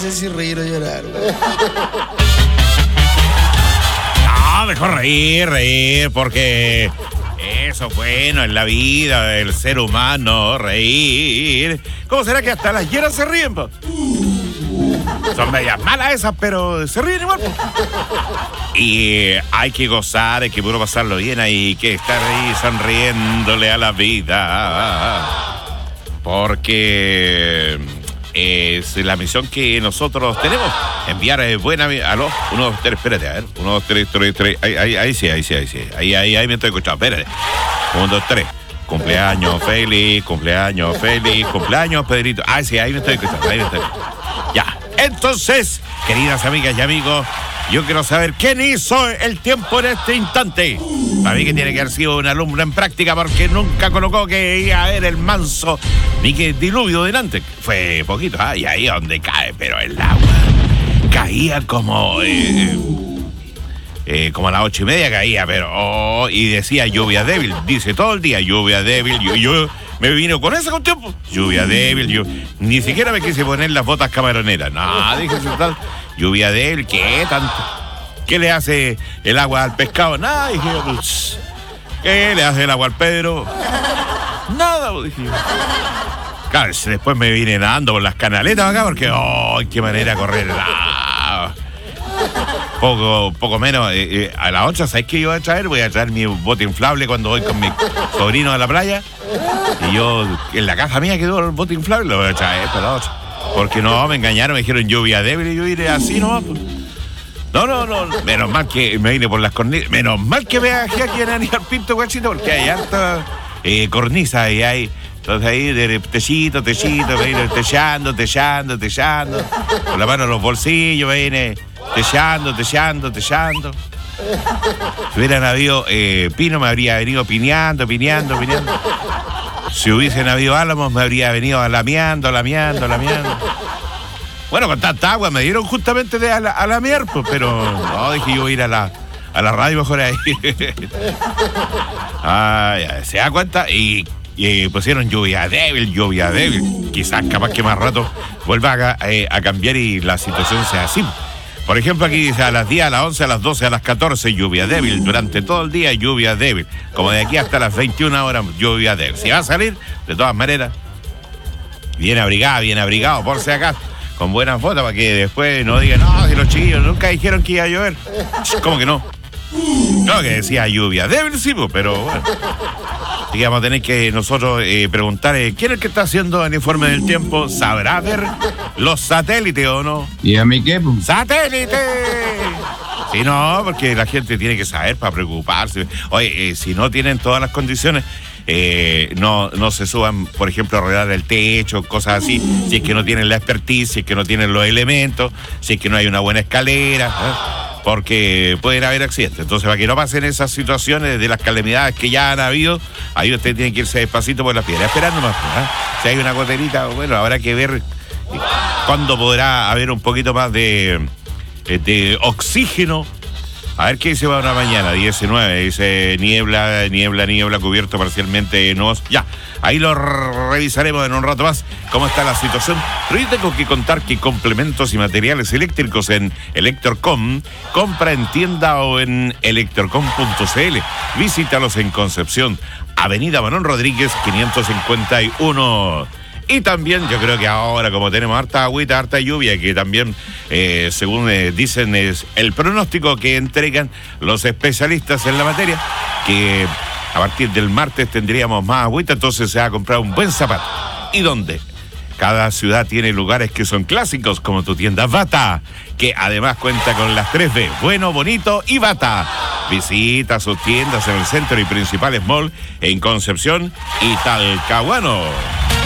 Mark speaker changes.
Speaker 1: sé si reír o llorar, güey.
Speaker 2: No, mejor reír, porque eso es bueno en la vida del ser humano, reír. ¿Cómo será que hasta las hieras se ríen, po? Son medias malas esas, pero se ríen igual, po. Y hay que gozar, hay que puro pasarlo bien, hay que estar ahí sonriéndole a la vida. Porque es la misión que nosotros tenemos, enviar buena... ¿Aló? 1, 2, 3, espérate, a ver. 1, 2, 3, 3. Ahí sí. Ahí me estoy escuchando, espérate. 1, 2, 3. Cumpleaños feliz, cumpleaños Pedrito. Sí, ahí me estoy escuchando, Ya. Entonces, queridas amigas y amigos, yo quiero saber quién hizo el tiempo en este instante. Para mí que tiene que haber sido un alumno en práctica, porque nunca colocó que iba a haber el manso ni que diluvio delante. Fue poquito, y ahí donde cae, pero el agua caía como a las 8:30 caía, pero y decía lluvia débil, dice todo el día lluvia débil. Yo me vino con eso con tiempo, lluvia débil. Yo ni siquiera me quise poner las botas camaroneras. No, dije tal, lluvia débil, ¿qué tanto? ¿Qué le hace el agua al pescado? Nada, dije yo. Pues, ¿qué le hace el agua al Pedro? Nada, dije yo. Claro, después me vine nadando por las canaletas acá, porque qué manera de correr. Poco menos, a las 8, ¿sabes qué yo voy a traer? Voy a traer mi bote inflable cuando voy con mi sobrino a la playa. Y yo, en la casa mía quedó el bote inflable, lo voy a traer para las 8. Porque no, me engañaron, me dijeron lluvia débil y yo iré así nomás. No, menos mal que me vine por las cornisas. Menos mal que me bajé aquí en Aníbal Pinto, guachito, porque hay harta cornisa y hay... Entonces ahí de techito, me vine techando. Con la mano en los bolsillos, me vine techando. Si hubieran habido pino, me habría venido pineando. Si hubiesen habido álamos, me habría venido alameando. Bueno, con tanta agua me dieron justamente de alamear, pues, pero no, dije yo ir a la radio mejor ahí. Se da cuenta y pusieron lluvia débil. Quizás capaz que más rato vuelva a cambiar y la situación sea así. Por ejemplo, aquí dice a las 10, a las 11, a las 12, a las 14, lluvia débil. Durante todo el día, lluvia débil. Como de aquí hasta las 21 horas, lluvia débil. Si va a salir, de todas maneras, bien abrigado, por si acaso, con buenas fotos, para que después no digan, no, si los chiquillos nunca dijeron que iba a llover. ¿Cómo que no? No, que decía lluvia débil, sí, pero bueno. Así que vamos a tener que nosotros preguntar quién es el que está haciendo el informe del tiempo. ¿Sabrá ver los satélites o no?
Speaker 3: ¿Y a mí qué?
Speaker 2: ¡Satélite! Si no, porque la gente tiene que saber para preocuparse. Oye, si no tienen todas las condiciones, no se suban, por ejemplo, a arreglar el techo, cosas así. Si es que no tienen la expertise, si es que no tienen los elementos, si es que no hay una buena escalera, porque pueden haber accidentes. Entonces, para que no pasen esas situaciones de las calamidades que ya han habido, ahí usted tiene que irse despacito por las piedras, esperando más. Si hay una goterita, bueno, habrá que ver cuándo podrá haber un poquito más de oxígeno. A ver qué dice para una mañana, 19, dice niebla, cubierto parcialmente de nubes. Ya, ahí lo revisaremos en un rato más, cómo está la situación. Pero yo tengo que contar que complementos y materiales eléctricos en Electrocom, compra en tienda o en electrocom.cl. Visítalos en Concepción, Avenida Manuel Rodríguez, 551. Y también yo creo que ahora, como tenemos harta agüita, harta lluvia, que también, según dicen, es el pronóstico que entregan los especialistas en la materia, que a partir del martes tendríamos más agüita, entonces se va a comprar un buen zapato. ¿Y dónde? Cada ciudad tiene lugares que son clásicos, como tu tienda Bata, que además cuenta con las 3B, bueno, bonito y Bata. Visita sus tiendas en el centro y principales malls en Concepción y Talcahuano.